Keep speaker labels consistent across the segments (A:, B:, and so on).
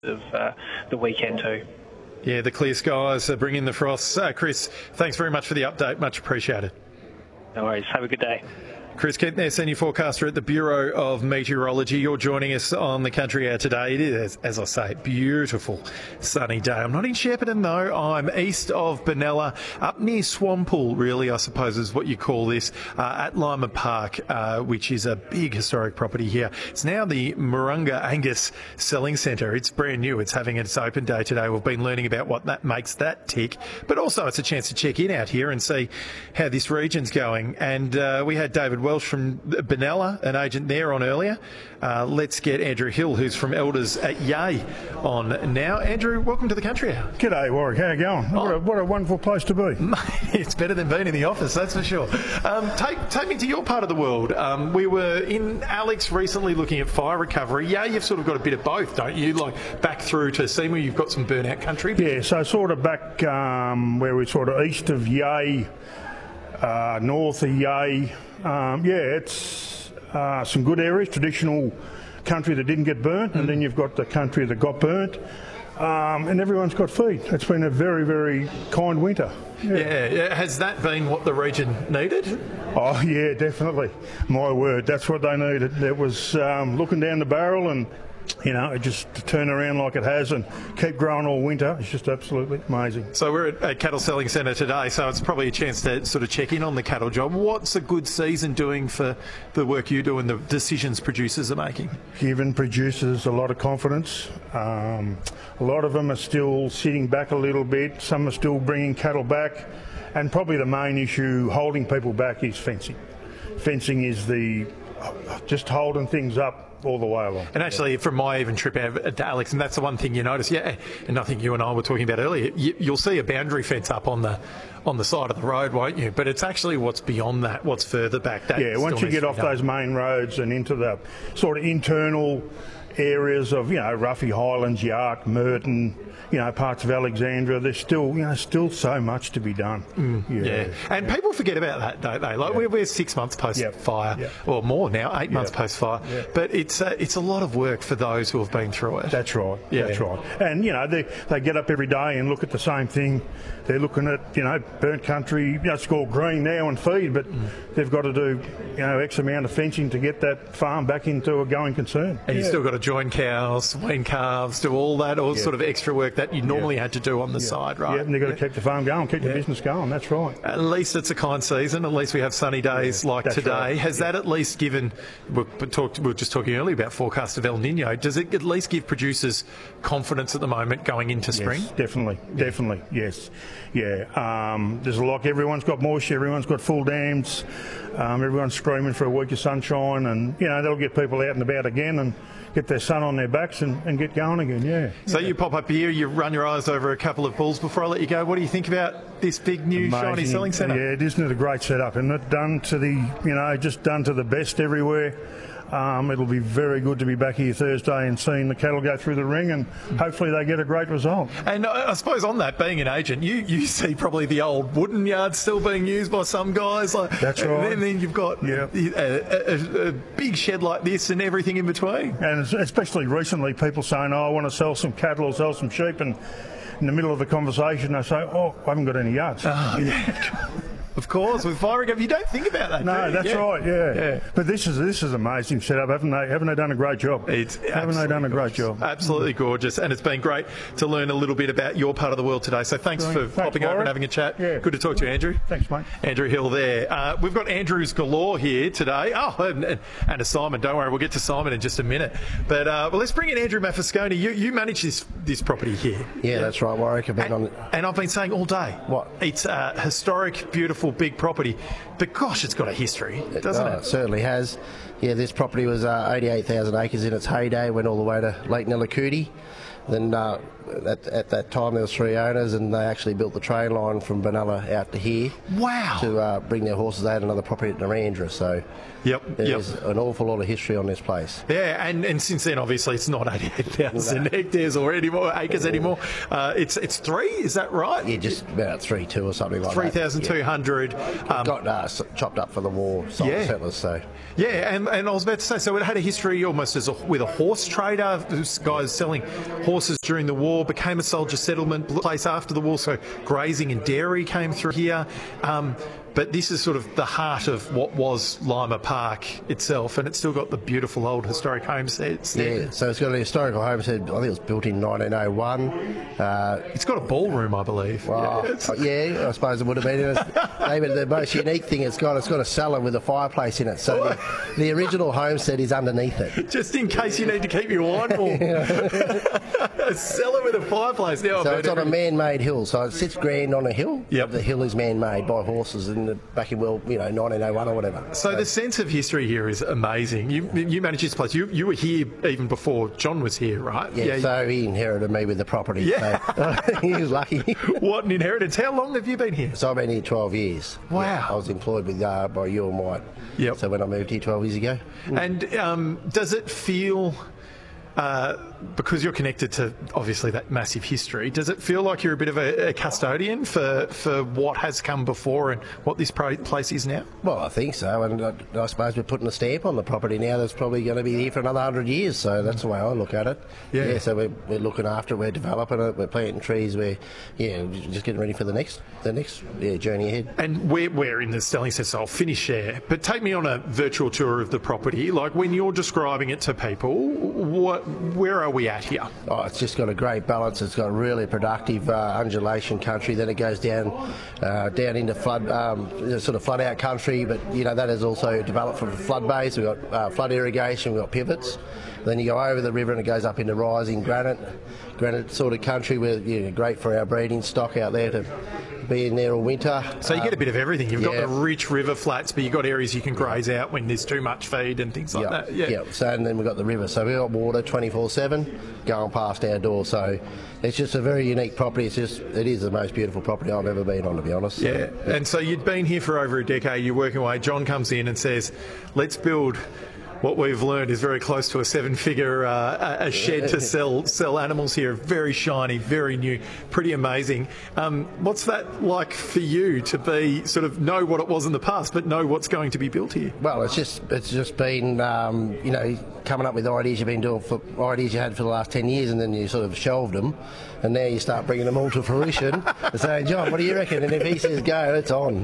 A: of the weekend too.
B: Yeah, the clear skies are bringing the frosts. Chris, thanks very much for the update. Much appreciated.
A: No worries. Have a good day.
B: Chris Kent there, Senior Forecaster at the Bureau of Meteorology. You're joining us on the Country Hour today. It is, as I say, beautiful sunny day. I'm not in Shepparton though. I'm east of Benalla, up near Swampool, really, I suppose is what you call this, at Lima Park, which is a big historic property here. It's now the Moorunga Angus Selling Centre. It's brand new. It's having its open day today. We've been learning about what that makes that tick, but also it's a chance to check in out here and see how this region's going. And we had David Welsh from Benalla, an agent there, on earlier. Let's get Andrew Hill, who's from Elders at Yea, on now. Andrew, welcome to the Country Hour.
C: G'day, Warwick. How you going? What a wonderful place to be.
B: It's better than being in the office, that's for sure. Take me to your part of the world. We were in Alex recently looking at fire recovery. Yeah, you've sort of got a bit of both, don't you? Like back through to Seymour, you've got some burnout country.
C: Yeah, so sort of back where we're sort of east of Yea, north of Yea. It's some good areas, traditional country that didn't get burnt, and then you've got the country that got burnt, and everyone's got feed. It's been a very, very kind winter.
B: Yeah. Has that been what the region needed?
C: Oh, yeah, definitely. My word, that's what they needed. It was looking down the barrel and, you know, it just to turn around like it has and keep growing all winter. It's just absolutely amazing.
B: So we're at a cattle selling centre today, so it's probably a chance to sort of check in on the cattle job. What's a good season doing for the work you do and the decisions producers are making?
C: Giving producers a lot of confidence. A lot of them are still sitting back a little bit. Some are still bringing cattle back. And probably the main issue holding people back is fencing. Fencing is just holding things up all the way along.
B: And actually, from my even trip out to Alex, and that's the one thing you notice, and I think you and I were talking about earlier, you'll see a boundary fence up on the side of the road, won't you? But it's actually what's beyond that, what's further back. That
C: once you get off those main roads and into the sort of internal areas of, Ruffy Highlands, Yark, Merton, parts of Alexandra, there's still so much to be done.
B: And people forget about that, don't they? Like we're 6 months post fire, or more now, 8 months post fire. But it's a lot of work for those who have been through it.
C: That's right. That's right. And they get up every day and look at the same thing. They're looking at burnt country. It's called green now and feed, but they've got to do X amount of fencing to get that farm back into a going concern.
B: And you've still got to join cows, wean calves, do all that, sort of extra work that you normally had to do on the side, right?
C: Yeah, and you've got to keep the farm going, keep the business going. That's right.
B: At least it's a kind season. At least we have sunny days like today.
C: Right.
B: Has that at least given? We were just talking earlier about forecast of El Nino. Does it at least give producers confidence at the moment going into spring?
C: Yes, definitely. Yes. Yeah. There's a lot. Everyone's got moisture. Everyone's got full dams. Everyone's screaming for a week of sunshine, and that'll get people out and about again and get their sun on their backs and get going again.
B: So you pop up here, you run your eyes over a couple of bulls. Before I let you go, what do you think about this big new shiny selling centre?
C: Yeah, isn't it a great setup? Isn't it done to the best everywhere? It'll be very good to be back here Thursday and seeing the cattle go through the ring, and hopefully they get a great result.
B: And I suppose on that, being an agent, you see probably the old wooden yards still being used by some guys.
C: That's right.
B: And then you've got a big shed like this and everything in between.
C: And especially recently, people saying, I want to sell some cattle or sell some sheep, and in the middle of the conversation they say, I haven't got any yards.
B: Oh, yeah. Of course, with fire recovery, you don't think about that.
C: No, that's right. Yeah. But this is amazing setup, haven't they? Haven't they done a great job? Haven't they done a great job?
B: Absolutely gorgeous, and it's been great to learn a little bit about your part of the world today. So thanks for popping over and having a chat.
C: Yeah.
B: Good to talk to you, Andrew.
C: Thanks, mate.
B: Andrew Hill there. We've got Andrews galore here today. Oh, and a Simon. Don't worry, we'll get to Simon in just a minute. But let's bring in Andrew Maffasconi. You manage this property here.
D: Yeah, that's right, Warwick.
B: And I've been saying all day.
D: What?
B: It's a historic, beautiful, big property, but gosh, it's got a history, doesn't it?
D: It certainly has. Yeah, this property was 88,000 acres in its heyday, went all the way to Lake Nillucooty. Then at that time there was 3 owners, and they actually built the train line from Benalla out to here.
B: Wow!
D: To bring their horses. They had another property at Narrandera, so there's an awful lot of history on this place.
B: Yeah, and since then, obviously, it's not 88,000 hectares or acres anymore. It's 3, is that right?
D: Yeah, just about 3,200 or something like
B: 3,200.
D: Got chopped up for the war, settlers, so.
B: Yeah, and And I was about to say, so it had a history almost with a horse trader. This guys selling horses during the war, became a soldier settlement place after the war, so grazing and dairy came through here. But this is sort of the heart of what was Lima Park itself, and it's still got the beautiful old historic homesteads there.
D: Yeah, so it's got a historical homestead. I think it was built in 1901.
B: It's got a ballroom, I believe.
D: Well, yeah, I suppose it would have been. Maybe the most unique thing it's got a cellar with a fireplace in it. So the original homestead is underneath it.
B: Just in case you need to keep your wine warm. A cellar with a fireplace. Now,
D: so it's on a man-made hill. So it sits grand on a hill.
B: Yep.
D: The hill is man-made by horses back in 1901 or whatever.
B: So the sense of history here is amazing. You managed this place. You were here even before John was here, right?
D: Yeah. So he inherited me with the property.
B: Yeah.
D: So he was lucky.
B: What an inheritance. How long have you been here?
D: So I've been here 12 years.
B: Wow.
D: Yeah, I was employed with by You and White.
B: Yep.
D: So when I moved here 12 years ago.
B: And does it feel, because you're connected to obviously that massive history, does it feel like you're a bit of a custodian for what has come before and what this place is now?
D: Well, I think so, and I suppose we're putting a stamp on the property now that's probably going to be here for another 100 years, so that's the way I look at it.
B: Yeah.
D: So we're looking after it, we're developing it, we're planting trees, we're just getting ready for the next journey ahead.
B: And we're in the Stelling Centre, so I'll finish there, but take me on a virtual tour of the property. Like, when you're describing it to people, where are we at here?
D: Oh, it's just got a great balance. It's got really productive undulation country. Then it goes down into flood, sort of flood out country. But that is also developed from flood bays. We've got flood irrigation. We've got pivots. Then you go over the river and it goes up into rising granite sort of country. Where great for our breeding stock out there to be in there all winter.
B: So you get a bit of everything. You've got the rich river flats, but you've got areas you can graze out when there's too much feed and things like that. Yeah.
D: So, and then we've got the river. So we've got water 24/7 going past our door. So it's just a very unique property. It is the most beautiful property I've ever been on, to be honest.
B: Yeah. And so you'd been here for over a decade. You're working away. John comes in and says, let's build what we've learned is very close to a seven-figure a shed to sell animals here. Very shiny, very new, pretty amazing. What's that like for you to be sort of know what it was in the past, but know what's going to be built here?
D: Well, it's just been coming up with ideas you've been doing ideas you had for the last 10 years, and then you sort of shelved them, and now you start bringing them all to fruition and saying, John, what do you reckon? And if he says go, it's on.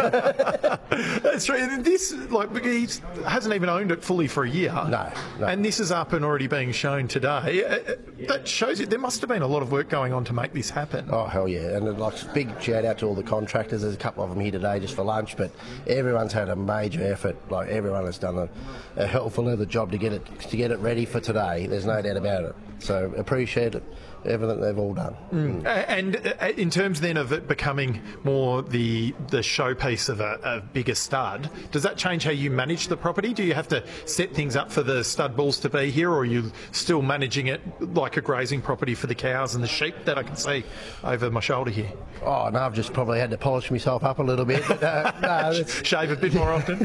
B: That's right. This, he hasn't even owned it fully for a year.
D: No.
B: And this is up and already being shown today. That shows you there must have been a lot of work going on to make this happen.
D: Oh, hell yeah. And big shout out to all the contractors. There's a couple of them here today just for lunch, but everyone's had a major effort. Everyone has done a helpful of the job to get it ready for today. There's no doubt about it. So appreciate it. Everything they've all done.
B: And in terms then of it becoming more the showpiece of a bigger stud, does that change how you manage the property? Do you have to set things up for the stud bulls to be here, or are you still managing it like a grazing property for the cows and the sheep that I can see over my shoulder here?
D: Oh, no, I've just probably had to polish myself up a little bit. But,
B: shave a bit more often?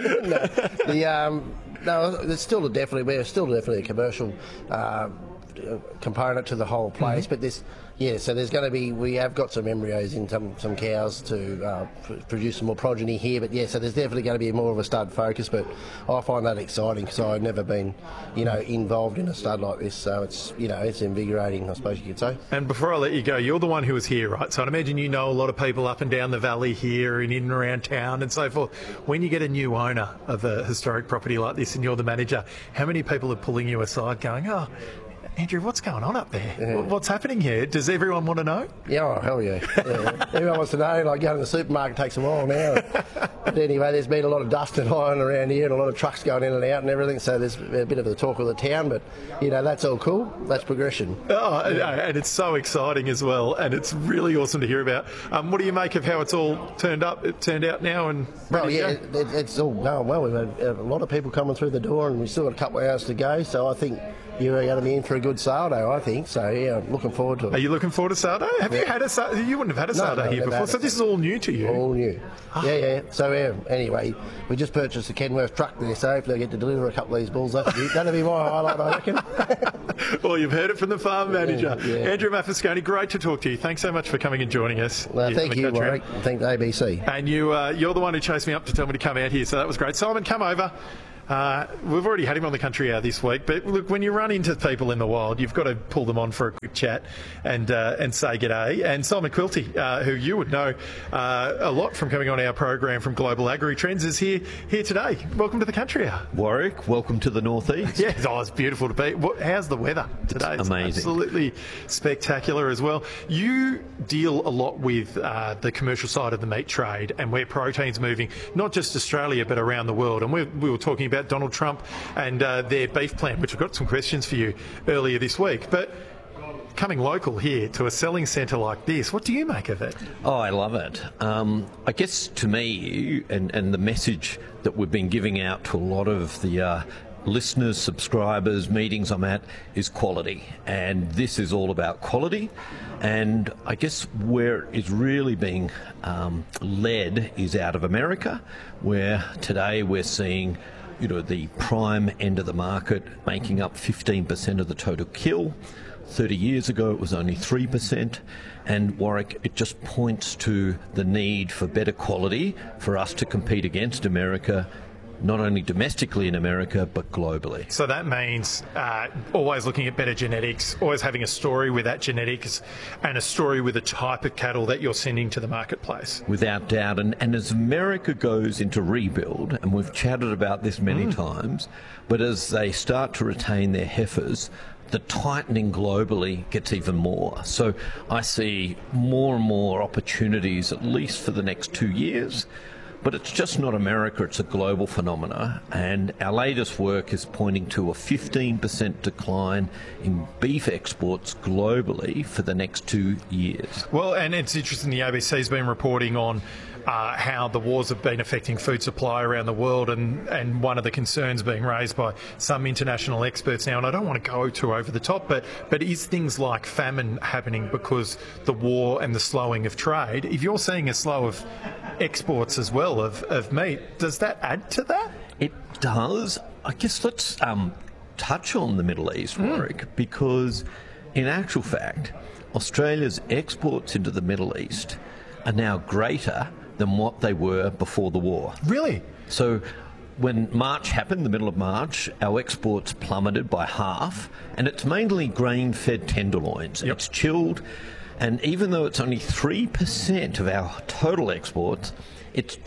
D: We're still definitely a commercial component to the whole place, but so there's going to be, we have got some embryos in some cows to produce some more progeny here, but so there's definitely going to be more of a stud focus, but I find that exciting because I've never been involved in a stud like this, so it's invigorating, I suppose you could say. And
B: before I let you go, you're the one who was here, right? So I'd imagine you know a lot of people up and down the valley here and in and around town and so forth. When you get a new owner of a historic property like this and you're the manager, how many people are pulling you aside going, oh, Andrew, what's going on up there? Yeah. What's happening here? Does everyone want to know? Yeah, oh, hell yeah. Everyone wants to know. Like going to the supermarket takes a while now. But anyway, there's been a lot of dust and iron around here and a lot of trucks going in and out and everything, so there's a bit of the talk of the town, but, that's all cool. That's progression. Oh, and it's so exciting as well, and it's really awesome to hear about. What do you make of how it's all turned out now? And it's all going well. We've had a lot of people coming through the door, and we've still got a couple of hours to go, so I think you're going to be in for a good sale day, I think. So, I'm looking forward to it. Are you looking forward to sale day? Have you had a sale? You wouldn't have had a sale day here before, so this is all new to you? All new. Yeah. So, anyway, we just purchased a Kenworth truck there, so hopefully I get to deliver a couple of these bulls. That'll be my highlight, I reckon. Well, you've heard it from the farm manager. Yeah. Andrew Maffasconi, great to talk to you. Thanks so much for coming and joining us. Thank you, Warwick. Thanks, ABC. And you're the one who chased me up to tell me to come out here, so that was great. Simon, come over. We've already had him on the Country Hour this week, but look, when you run into people in the wild, you've got to pull them on for a quick chat and say g'day. And Simon Quilty, who you would know a lot from coming on our program from Global Agri Trends, is here today. Welcome to the Country Hour.
E: Warwick, welcome to the Northeast.
B: Yeah, it's beautiful to be. How's the weather today?
E: It's amazing.
B: Absolutely spectacular as well. You deal a lot with the commercial side of the meat trade and where protein's moving, not just Australia, but around the world. And we were talking about Donald Trump and their beef plan, which I've got some questions for you earlier this week. But coming local here to a selling centre like this, what do you make of it?
E: Oh, I love it. I guess to me, and the message that we've been giving out to a lot of the listeners, subscribers, meetings I'm at, is quality. And this is all about quality. And I guess where it's really being led is out of America, where today we're seeing the prime end of the market making up 15% of the total kill. 30 years ago it was only 3%, and Warwick, it just points to the need for better quality for us to compete against America, not only domestically in America but globally.
B: So that means always looking at better genetics, always having a story with that genetics and a story with the type of cattle that you're sending to the marketplace.
E: Without doubt, and as America goes into rebuild, and we've chatted about this many times, but as they start to retain their heifers, the tightening globally gets even more. So I see more and more opportunities, at least for the next 2 years. But it's just not America, it's a global phenomena. And our latest work is pointing to a 15% decline in beef exports globally for the next 2 years.
B: Well, and it's interesting, the ABC's been reporting on how the wars have been affecting food supply around the world, and one of the concerns being raised by some international experts now, and I don't want to go too over the top, but is things like famine happening because the war and the slowing of trade? If you're seeing a slow of exports as well of meat, does that add to that?
E: It does. I guess let's touch on the Middle East, Warwick, because in actual fact, Australia's exports into the Middle East are now greater than what they were before the war.
B: Really?
E: So when March happened, the middle of March, our exports plummeted by half, and it's mainly grain-fed tenderloins.
B: Yep.
E: It's chilled, and even though it's only 3% of our total exports, it's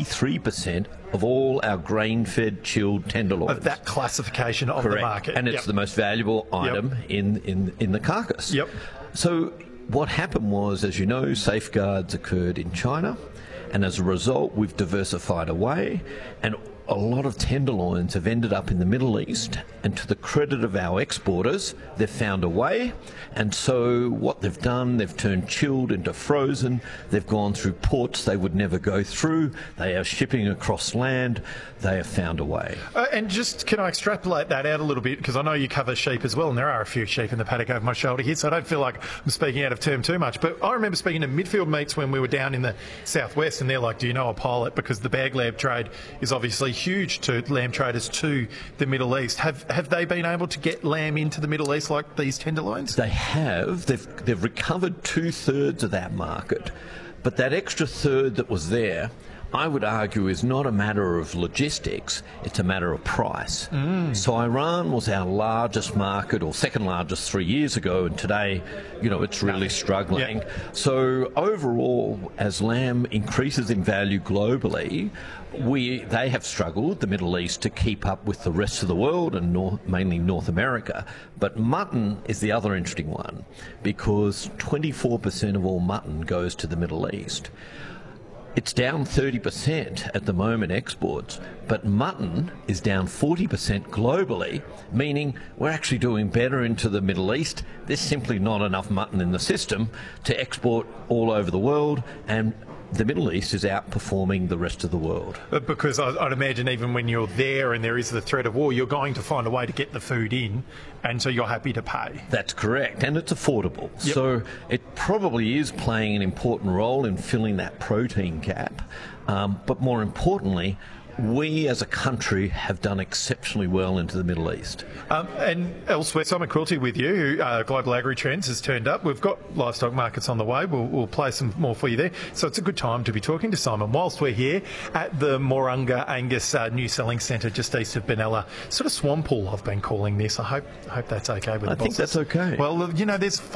E: 23% of all our grain-fed chilled tenderloins.
B: Of that classification of
E: Correct.
B: the market.
E: And it's the most valuable item in the carcass.
B: Yep.
E: So what happened was, as you know, safeguards occurred in China, and as a result we've diversified away, and a lot of tenderloins have ended up in the Middle East, and to the credit of our exporters, they've found a way. And so what they've done, they've turned chilled into frozen, they've gone through ports they would never go through, they are shipping across land, they have found a way.
B: And just, can I extrapolate that out a little bit, because I know you cover sheep as well, and there are a few sheep in the paddock over my shoulder here, so I don't feel like I'm speaking out of term too much, but I remember speaking to midfield meets when we were down in the southwest, and they're like, do you know a pilot? Because the bag lamb trade is obviously huge to lamb traders to the Middle East. Have they been able to get lamb into the Middle East like these tenderloins?
E: They have. They've recovered 2/3 of that market, but that extra third that was there, I would argue, is not a matter of logistics, it's a matter of price. So Iran was our largest market, or second largest 3 years ago, and today, it's really struggling.
B: Yeah.
E: So overall, as lamb increases in value globally, they have struggled, the Middle East, to keep up with the rest of the world, and mainly North America. But mutton is the other interesting one, because 24% of all mutton goes to the Middle East. It's down 30% at the moment, exports, but mutton is down 40% globally, meaning we're actually doing better into the Middle East. There's simply not enough mutton in the system to export all over the world, and the Middle East is outperforming the rest of the world.
B: Because I'd imagine even when you're there and there is the threat of war, you're going to find a way to get the food in, and so you're happy to pay.
E: That's correct, and it's affordable.
B: Yep.
E: So it probably is playing an important role in filling that protein gap. But more importantly, we as a country have done exceptionally well into the Middle East.
B: And elsewhere, Simon Quilty with you, who Global Agri-Trends has turned up. We've got livestock markets on the way. We'll play some more for you there. So it's a good time to be talking to Simon whilst we're here at the Moorunga Angus New Selling Centre just east of Benalla. Sort of Swamppool, I've been calling this. I hope that's okay with the bosses.
E: I think that's okay.
B: Well, you know, there's